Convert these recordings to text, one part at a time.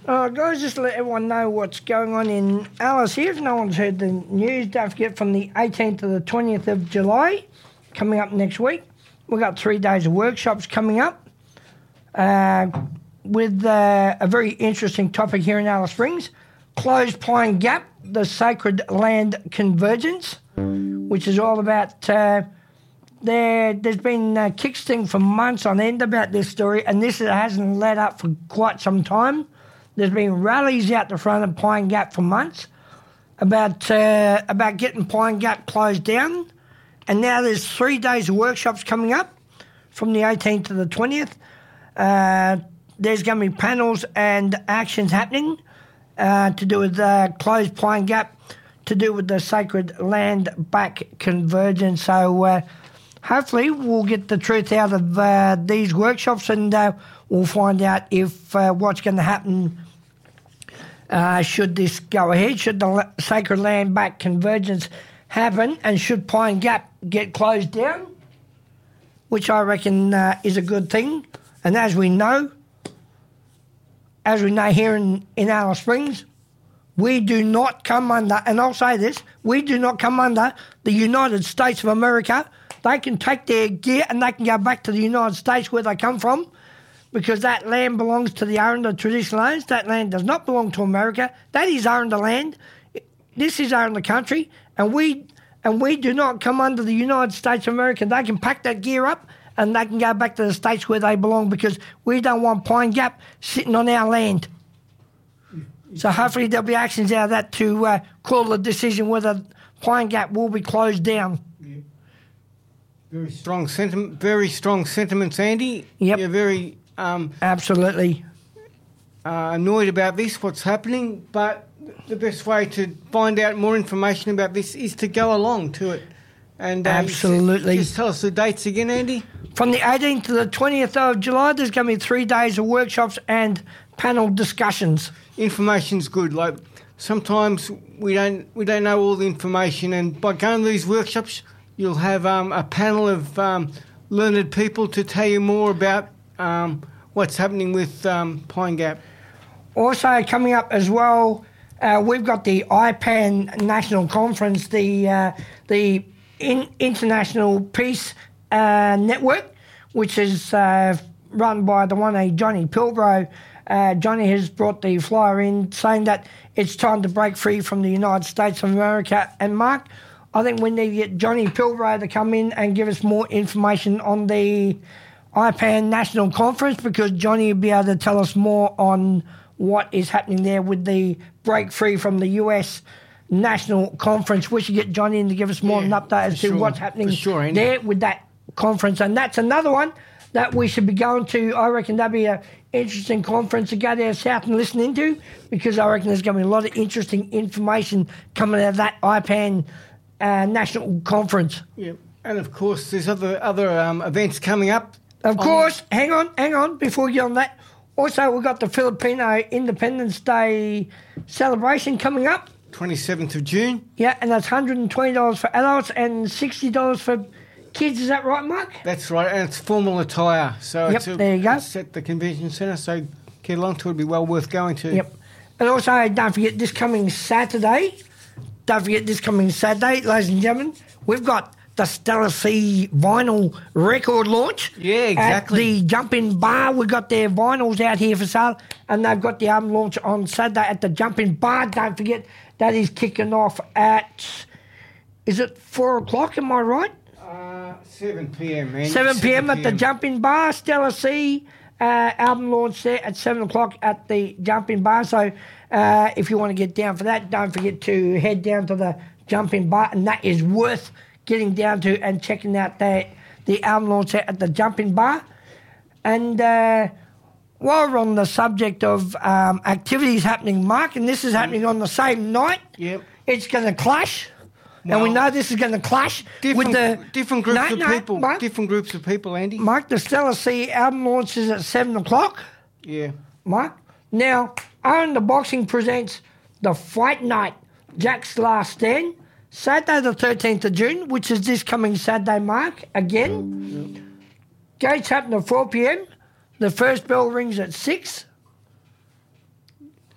Guys, just to let everyone know what's going on in Alice here. If no one's heard the news, don't forget from the 18th to the 20th of July, coming up next week, we've got 3 days of workshops coming up with a very interesting topic here in Alice Springs, Close Pine Gap, the Sacred Land Convergence, which is all about... There's been kicksting for months on end about this story, and this hasn't let up for quite some time. There's been rallies out the front of Pine Gap for months about getting Pine Gap closed down, and now there's 3 days of workshops coming up from the 18th to the 20th. There's going to be panels and actions happening to do with closed Pine Gap, to do with the Sacred Land Back Convergence. So hopefully we'll get the truth out of these workshops, and we'll find out if what's going to happen should this go ahead, should the Sacred Land Back Convergence happen, and should Pine Gap get closed down, which I reckon is a good thing. And as we know here in Alice Springs, we do not come under, and I'll say this, we do not come under the United States of America. They can take their gear and they can go back to the United States where they come from, because that land belongs to the Aranda traditional owners. That land does not belong to America. That is Aranda land. This is Aranda country, and we do not come under the United States of America. They can pack that gear up and they can go back to the states where they belong, because we don't want Pine Gap sitting on our land. So hopefully there'll be actions out of that to call the decision whether Pine Gap will be closed down. Yeah. Very strong sentiments, Andy. Yep. You're very... absolutely annoyed about this, what's happening, but the best way to find out more information about this is to go along to it. And absolutely. Just tell us the dates again, Andy. From the 18th to the 20th of July, there's going to be 3 days of workshops and panel discussions. Information's good. Like sometimes we don't know all the information, and by going to these workshops, you'll have a panel of learned people to tell you more about what's happening with Pine Gap. Also coming up as well, we've got the IPAN National Conference, the International Peace Network, which is run by the one Johnny Pilbro. Johnny has brought the flyer in saying that it's time to break free from the United States of America. And Mark, I think we need to get Johnny Pilbro to come in and give us more information on the IPAN National Conference, because Johnny will be able to tell us more on what is happening there with the break free from the US National Conference. We should get Johnny in to give us more of an update as to what's happening there with that conference. And that's another one that we should be going to. I reckon that'd be an interesting conference to go there south and listen into, because I reckon there's going to be a lot of interesting information coming out of that IPAN National Conference. Yeah, and of course there's other events coming up. Of course, hang on, before we get on that. Also, we've got the Filipino Independence Day celebration coming up. 27th of June. Yeah, and that's $120 for adults and $60 for kids. Is that right, Mark? That's right, and it's formal attire. So there you go. It's at the convention centre, so get along to it. It'd be well worth going to. Yep. And also, don't forget this coming Saturday, ladies and gentlemen, we've got the Stella C vinyl record launch. Yeah, exactly. At the Jumping Bar. We've got their vinyls out here for sale, and they've got the album launch on Saturday at the Jumping Bar. Don't forget, that is kicking off at, is it 4 o'clock, am I right? 7 p.m, man. 7 p.m. at the Jumping Bar. Stella C album launch there at 7 o'clock at the Jumping Bar. So if you want to get down for that, don't forget to head down to the Jumping Bar, and that is worth getting down to and checking out the album launch at the Jumping Bar. And while we're on the subject of activities happening, Mark, and this is happening on the same night, it's going to clash. Well, and we know this is going to clash with the... Different groups of people. Mark, different groups of people, Andy. Mark, the Stella C album launch is at 7 o'clock. Yeah. Mark. Now, Owen the Boxing presents the Fight Night, Jack's Last Stand, Saturday the 13th of June, which is this coming Saturday, Mark, again. Gates happen at 4 p.m. The first bell rings at 6.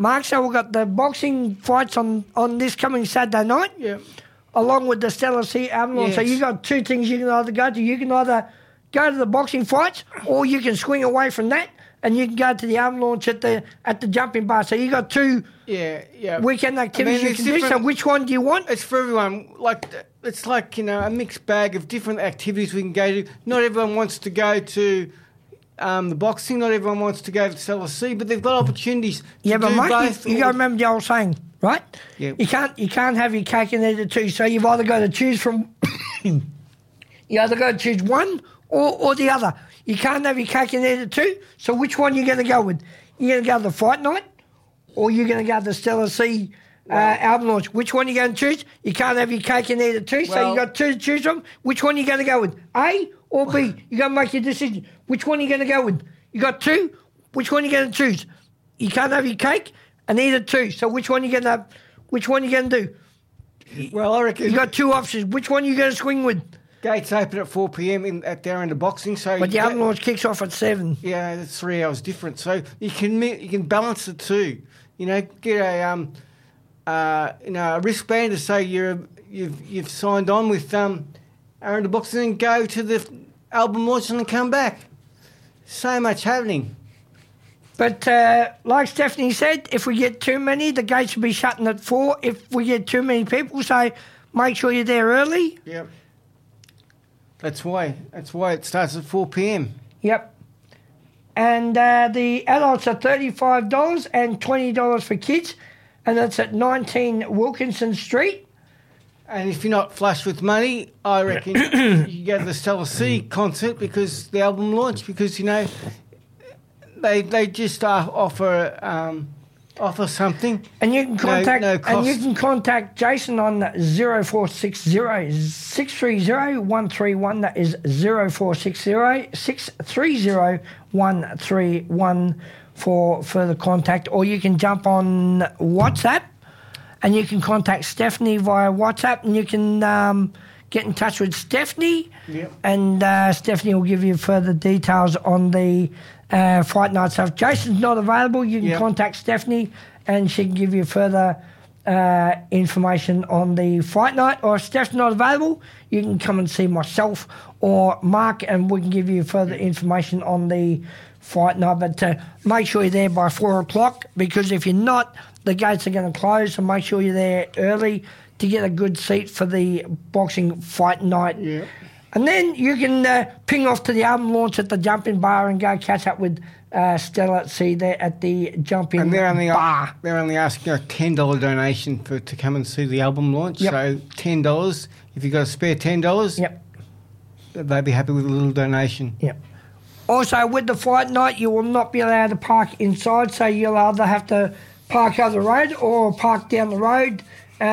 Mark, so we've got the boxing fights on this coming Saturday night. Yeah. Along with the Stella Sea Avalon. Yes. So you got two things you can either go to. You can either go to the boxing fights, or you can swing away from that and you can go to the avalanche at the jumping bar. So you got two weekend activities you can do. So which one do you want? It's for everyone. It's like a mixed bag of different activities we can go to. Not everyone wants to go to the boxing. Not everyone wants to go to Stella Sea, but they've got opportunities to do both. You got to remember the old saying, right? Yeah. You can't have your cake and eat it too. So you've either got to choose from. You either got to choose one or the other. You can't have your cake and eat it too. So which one are you going to go with? You're going to go to the fight night, or you're going to go to the Stella Sea Avalanche? Which one are you going to choose? You can't have your cake and eat it too. So you got two to choose from. Which one are you going to go with? A or B? You got to make your decision. Which one are you going to go with? You got two. Which one are you going to choose? You can't have your cake and eat it too. So which one are you going to have? Which one are you going to do? Well, I reckon you got two options. Which one are you going to swing with? Gates open at 4 p.m. at there in the boxing, so but the Avalanche kicks off at 7. Yeah, that's 3 hours different. So you can balance the two. Get a wristband to say you've signed on with Aranda Boxing, and go to the album launch and then come back. So much happening. But like Stephanie said, if we get too many, the gates will be shutting at 4. If we get too many people, so make sure you're there early. Yep. That's why it starts at 4 p.m. Yep. And the adults are $35 and $20 for kids, and that's at 19 Wilkinson Street. And if you're not flush with money, I reckon you go to the Stella Sea concert because the album launch, because they just offer something. And you can contact no cost. And you can contact Jason on 0460 630 131. That is 0460 630 131 for further contact. Or you can jump on WhatsApp and you can contact Stephanie via WhatsApp, and you can get in touch with Stephanie. Yep. And Stephanie will give you further details on the fight night. So if Jason's not available, you can contact Stephanie and she can give you further information on the fight night. Or if Steph's not available, you can come and see myself or Mark and we can give you further information on the fight night. But make sure you're there by 4 o'clock, because if you're not, the gates are going to close, so make sure you're there early to get a good seat for the boxing fight night. Yeah. And then you can ping off to the album launch at the Jumping Bar and go catch up with Stella at Sea there at the Jumping Bar. And they're only asking a $10 donation to come and see the album launch. Yep. So $10, if you've got a spare $10, yep, they'd be happy with a little donation. Yep. Also, with the fight night, you will not be allowed to park inside, so you'll either have to park over the road or park down the road,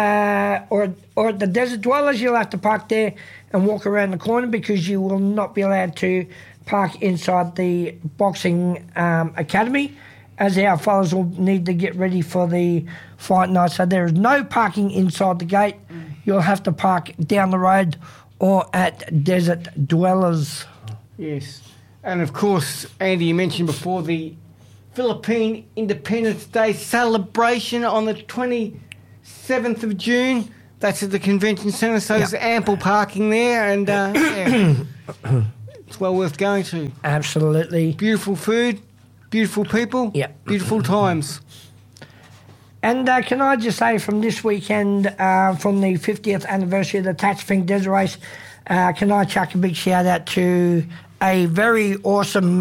or at the Desert Dwellers, you'll have to park there and walk around the corner, because you will not be allowed to park inside the boxing academy, as our fellas will need to get ready for the fight night. So there is no parking inside the gate. You'll have to park down the road or at Desert Dwellers. Yes. And of course, Andy, you mentioned before the Philippine Independence Day celebration on the 27th of June. That's at the convention centre, so there's ample parking there, and it's well worth going to. Absolutely. Beautiful food, beautiful people, beautiful times. And can I just say, from this weekend, from the 50th anniversary of the Tatchfink Desert Race, can I chuck a big shout out to a very awesome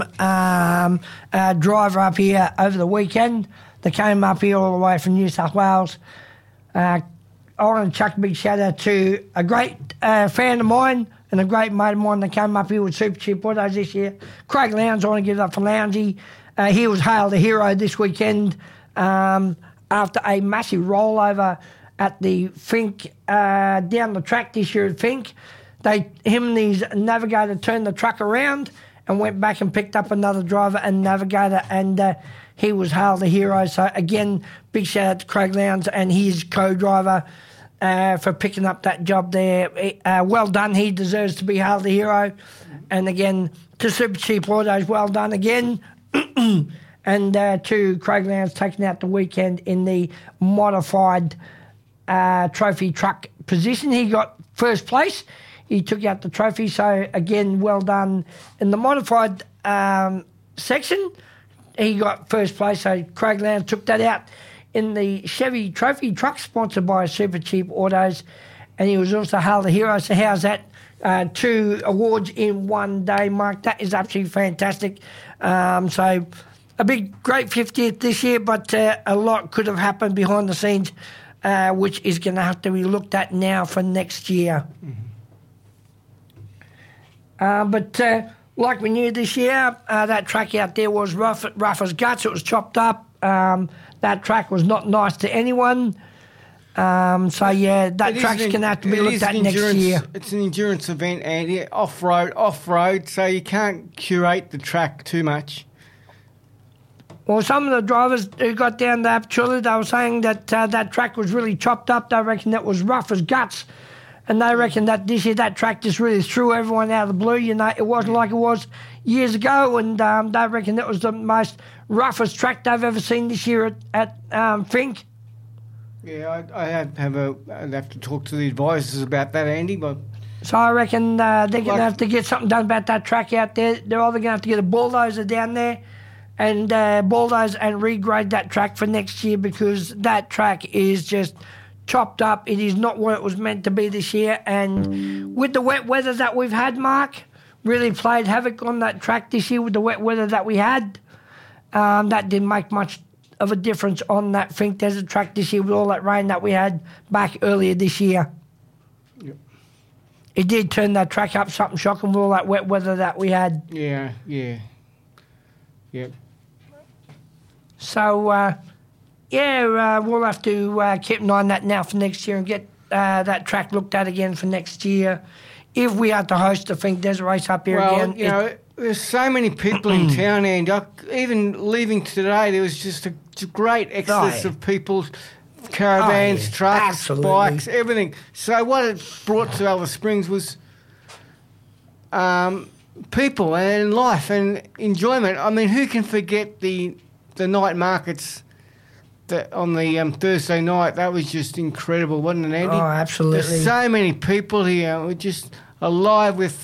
driver up here over the weekend that came up here all the way from New South Wales. I want to chuck a big shout out to a great fan of mine and a great mate of mine that came up here with Super Cheap Autos this year. Craig Lowndes, I want to give it up for Lowndesy. He was hailed a hero this weekend after a massive rollover at the Fink, down the track this year at Fink. Him and his navigator turned the truck around and went back and picked up another driver and navigator, and he was hailed a hero. So again, big shout out to Craig Lowndes and his co-driver for picking up that job there. Well done. He deserves to be hailed a hero. And again, to Super Cheap Autos, well done again. and to Craig Lowndes taking out the weekend in the modified trophy truck position. He got first place. He took out the trophy. So, again, well done in the modified section. He got first place. So, Craig Lowndes took that out in the Chevy Trophy truck sponsored by Super Cheap Autos. And he was also hailed a hero. So, how's that? 2 awards in one day, Mark. That is absolutely fantastic. So, a big, great 50th this year, but a lot could have happened behind the scenes, which is going to have to be looked at now for next year. But like we knew this year, that track out there was rough as guts. It was chopped up. That track was not nice to anyone. So, yeah, that track's going to have to be looked at next year. It's an endurance event, Andy. Off-road, so you can't curate the track too much. Well, some of the drivers who got down to Apachula, they were saying that that track was really chopped up. They reckon that was rough as guts. And they reckon that this year that track just really threw everyone out of the blue. You know, it wasn't like it was years ago. And they reckon that was the most roughest track they've ever seen this year at Fink. Yeah, I'd have to talk to the advisors about that, Andy. But so I reckon they're going to have to get something done about that track out there. They're either going to have to get a bulldozer down there and bulldoze and regrade that track for next year, because that track is just chopped up. It is not what it was meant to be this year. And with the wet weather that we've had, Mark, really played havoc on that track this year with the wet weather that we had. That didn't make much of a difference on that Fink Desert track this year with all that rain that we had back earlier this year. Yep. It did turn that track up something shocking with all that wet weather that we had. Yeah. So, we'll have to keep an eye on that now for next year and get that track looked at again for next year if we are to host the Fink Desert Race up here again. Well, you know, there's so many people in town, and even leaving today, there was just a great exodus of people, caravans, trucks, absolutely. Bikes, everything. So what it brought to Alice Springs was people and life and enjoyment. I mean, who can forget the night markets on the Thursday night? That was just incredible, wasn't it, Andy? Oh, absolutely. There's so many people here. We're just alive with,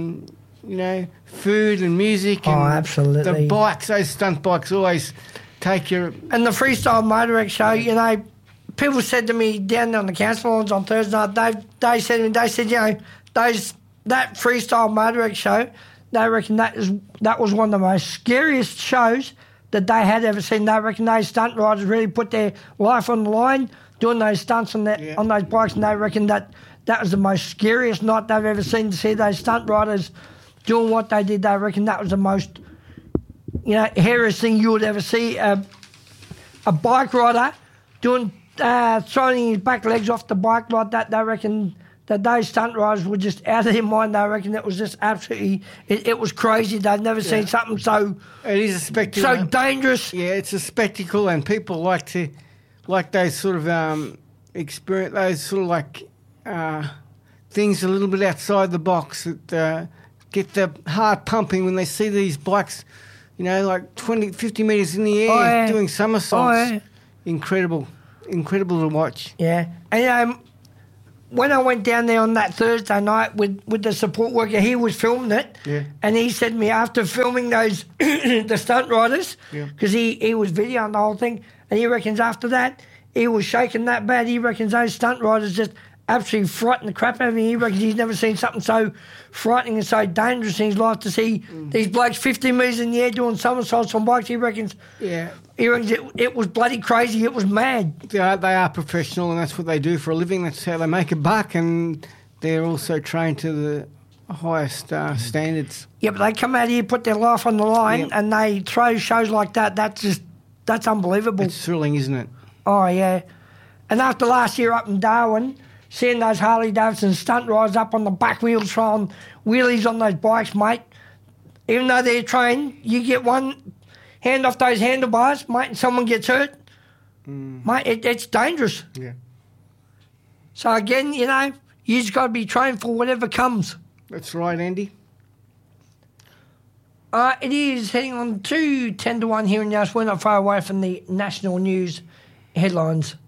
food and music. And absolutely. The bikes, those stunt bikes always take your... And the Freestyle Motorex show, you know, people said to me down there on the council lawns on Thursday night, they said, you know, that Freestyle Motorex show, they reckon that was one of the most scariest shows that they had ever seen. They reckon those stunt riders really put their life on the line doing those stunts on those bikes, and they reckon that was the most scariest night they've ever seen, to see those stunt riders doing what they did. They reckon that was the most, hairiest thing you would ever see. A bike rider doing throwing his back legs off the bike like that. They reckon that those stunt riders were just out of their mind. They reckon it was just absolutely, it was crazy. They'd never seen something so... It is a spectacle. So dangerous. Yeah, it's a spectacle, and people like those sort of experience, those sort of things a little bit outside the box that get the heart pumping when they see these bikes, 20, 50 metres in the air doing somersaults. Incredible to watch. Yeah. And when I went down there on that Thursday night with the support worker, he was filming it. Yeah. And he said to me, after filming those, the stunt riders, because he was videoing the whole thing, and he reckons after that, he was shaking that bad. He reckons those stunt riders just absolutely frightened the crap out of him. He reckons he's never seen something so frightening and so dangerous in his life, to see these blokes 15 metres in the air doing somersaults on bikes. He reckons it was bloody crazy. It was mad. They are professional, and that's what they do for a living. That's how they make a buck, and they're also trained to the highest standards. Yeah, but they come out here, put their life on the line, and they throw shows like that. That's unbelievable. It's thrilling, isn't it? Oh, yeah. And after last year up in Darwin, seeing those Harley-Davidson stunt riders up on the back wheels throwing wheelies on those bikes, mate, even though they're trained, you get one hand off those handlebars, mate, and someone gets hurt. Mate, it's dangerous. Yeah. So, again, you just got to be trained for whatever comes. That's right, Andy. It is heading on to 10 to 1 here in Alice. We're not far away from the national news headlines.